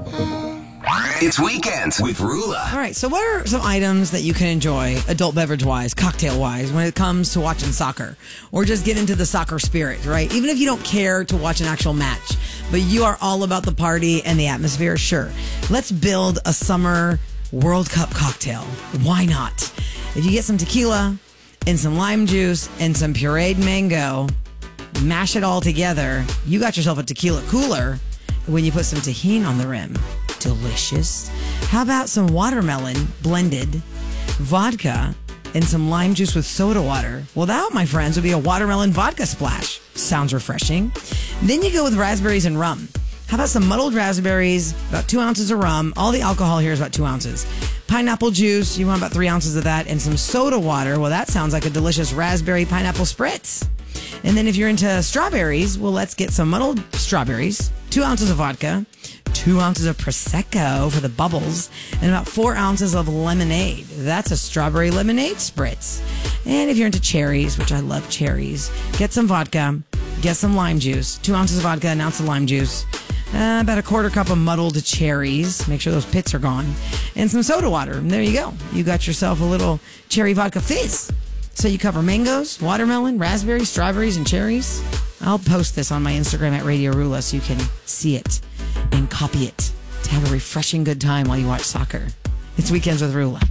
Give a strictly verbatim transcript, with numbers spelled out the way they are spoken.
It's Weekends with Rula. All right, so what are some items that you can enjoy, adult beverage-wise, cocktail-wise, when it comes to watching soccer? Or just get into the soccer spirit, right? Even if you don't care to watch an actual match, but you are all about the party and the atmosphere, sure. Let's build a summer World Cup cocktail. Why not? If you get some tequila and some lime juice and some pureed mango, mash it all together, you got yourself a tequila cooler when you put some tahini on the rim. Delicious. How about some watermelon blended, vodka, and some lime juice with soda water? Well, that, my friends, would be a watermelon vodka splash. Sounds refreshing. Then you go with raspberries and rum. How about some muddled raspberries, about two ounces of rum. All the alcohol here is about two ounces. Pineapple juice, you want about three ounces of that, and some soda water. Well, that sounds like a delicious raspberry pineapple spritz. And then if you're into strawberries, well, let's get some muddled strawberries, two ounces of vodka, two ounces of Prosecco for the bubbles, and about four ounces of lemonade. That's a strawberry lemonade spritz. And if you're into cherries, which I love cherries, get some vodka, get some lime juice, two ounces of vodka, an ounce of lime juice, uh, about a quarter cup of muddled cherries. Make sure those pits are gone. And some soda water. And there you go. You got yourself a little cherry vodka fizz. So you cover mangoes, watermelon, raspberries, strawberries, and cherries. I'll post this on my Instagram at Radio Rula so you can see it and copy it to have a refreshing good time while you watch soccer. It's Weekends with Rula.